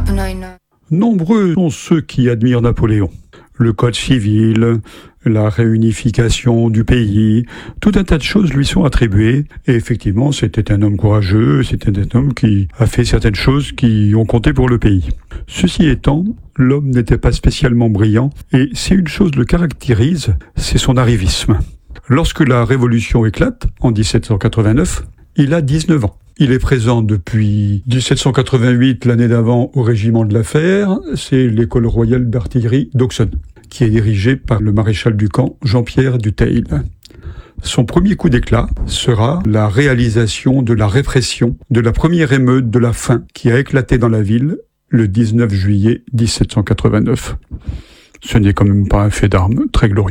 Nombreux sont ceux qui admirent Napoléon. Le code civil, la réunification du pays, tout un tas de choses lui sont attribuées. Et effectivement, c'était un homme courageux, c'était un homme qui a fait certaines choses qui ont compté pour le pays. Ceci étant, l'homme n'était pas spécialement brillant, et si une chose le caractérise, c'est son arrivisme. Lorsque la Révolution éclate, en 1789, il a 19 ans. Il est présent depuis 1788, l'année d'avant, au régiment de la Fère. C'est l'école royale d'artillerie d'Auxonne, qui est dirigée par le maréchal du camp Jean-Pierre Dutheil. Son premier coup d'éclat sera la réalisation de la répression de la première émeute de la faim qui a éclaté dans la ville le 19 juillet 1789. Ce n'est quand même pas un fait d'armes très glorieux.